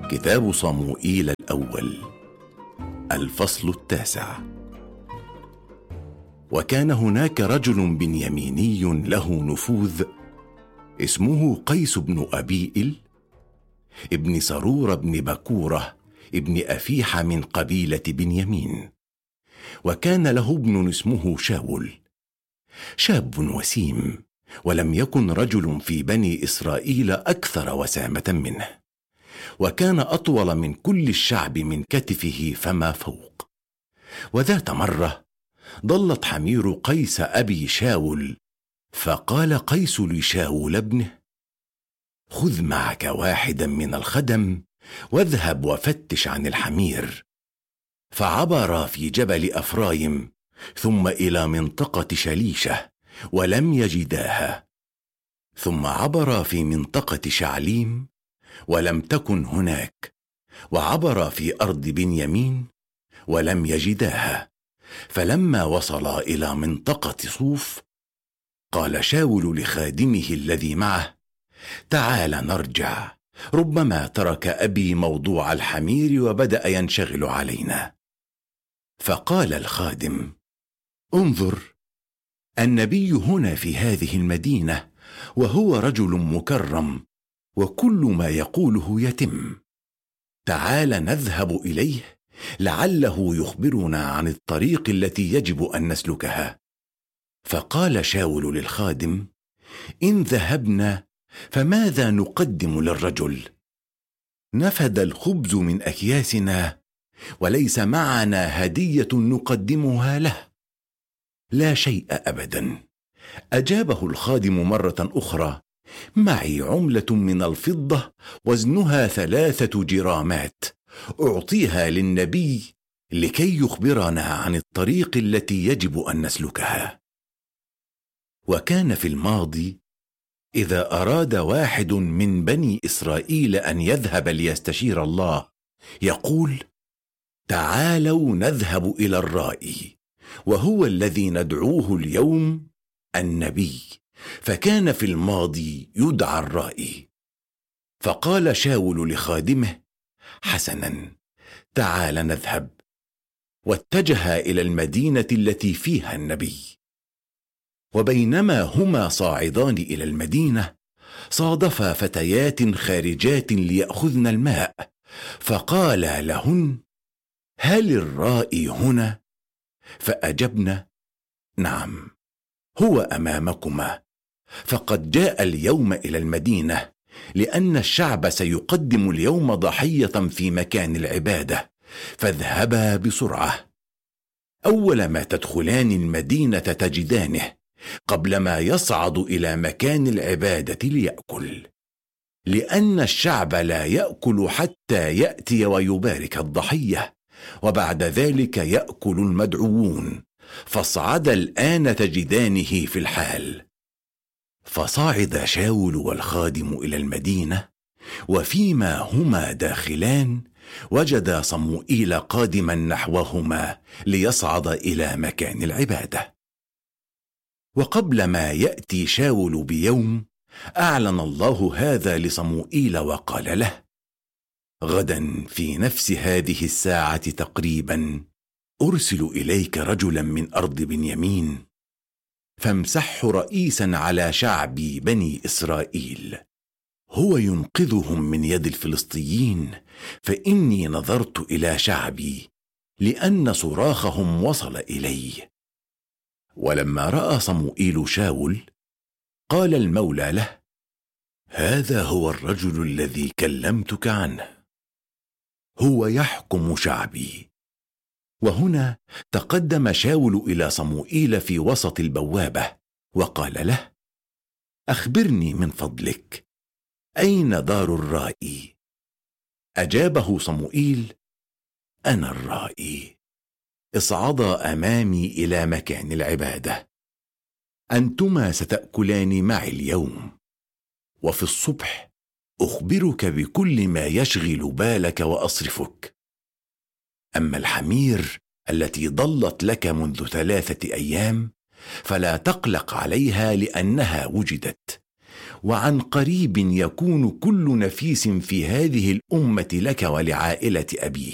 كتاب صموئيل الأول، الفصل 9. وكان هناك رجل بنياميني له نفوذ اسمه قيس بن أبيئل ابن سرور بن بكورة ابن أفيح من قبيلة بنيامين. وكان له ابن اسمه شاول، شاب وسيم، ولم يكن رجل في بني إسرائيل أكثر وسامة منه، وكان أطول من كل الشعب من كتفه فما فوق. وذات مرة ضلت حمير قيس أبي شاول، فقال قيس لشاول ابنه: خذ معك واحدا من الخدم واذهب وفتش عن الحمير. فعبر في جبل أفرايم ثم إلى منطقة شليشة ولم يجداها، ثم عبر في منطقة شعليم ولم تكن هناك، وعبر في أرض بنيامين ولم يجداها. فلما وصلا إلى منطقة صوف قال شاول لخادمه الذي معه: تعال نرجع، ربما ترك أبي موضوع الحمير وبدأ ينشغل علينا. فقال الخادم: انظر، النبي هنا في هذه المدينة، وهو رجل مكرم، وكل ما يقوله يتم. تعال نذهب إليه لعله يخبرنا عن الطريق التي يجب أن نسلكها. فقال شاول للخادم: إن ذهبنا فماذا نقدم للرجل؟ نفد الخبز من أكياسنا وليس معنا هدية نقدمها له. لا شيء أبدا. أجابه الخادم مرة أخرى: معي عملة من الفضة وزنها 3 جرامات، أعطيها للنبي لكي يخبرنا عن الطريق التي يجب أن نسلكها. وكان في الماضي إذا أراد واحد من بني إسرائيل أن يذهب ليستشير الله يقول: تعالوا نذهب إلى الرائي، وهو الذي ندعوه اليوم النبي. فكان في الماضي يدعى الرائي. فقال شاول لخادمه: حسنا، تعال نذهب. واتجه إلى المدينة التي فيها النبي. وبينما هما صاعدان إلى المدينة صادفا فتيات خارجات ليأخذن الماء، فقال لهن: هل الرائي هنا؟ فأجبن: نعم، هو أمامكما، فقد جاء اليوم إلى المدينة، لأن الشعب سيقدم اليوم ضحية في مكان العبادة، فاذهبا بسرعة. أول ما تدخلان المدينة تجدانه قبل ما يصعد إلى مكان العبادة ليأكل، لأن الشعب لا يأكل حتى يأتي ويبارك الضحية، وبعد ذلك يأكل المدعوون. فاصعد الآن تجدانه في الحال. فصعد شاول والخادم إلى المدينة، وفيما هما داخلان وجدا صموئيل قادما نحوهما ليصعد إلى مكان العبادة. وقبل ما يأتي شاول بيوم أعلن الله هذا لصموئيل وقال له: غدا في نفس هذه الساعة تقريبا أرسل إليك رجلا من أرض بنيامين، فامسحه رئيسا على شعب بني إسرائيل، هو ينقذهم من يد الفلسطيين، فإني نظرت إلى شعبي لأن صراخهم وصل إلي. ولما رأى صموئيل شاول قال المولى له: هذا هو الرجل الذي كلمتك عنه، هو يحكم شعبي. وهنا تقدم شاول إلى صموئيل في وسط البوابة وقال له: أخبرني من فضلك، أين دار الرائي؟ أجابه صموئيل: أنا الرائي، اصعدا أمامي إلى مكان العبادة. أنتما ستأكلان معي اليوم، وفي الصبح أخبرك بكل ما يشغل بالك وأصرفك. أما الحمير التي ضلت لك منذ 3 أيام فلا تقلق عليها، لأنها وجدت، وعن قريب يكون كل نفيس في هذه الأمة لك ولعائلة أبيه.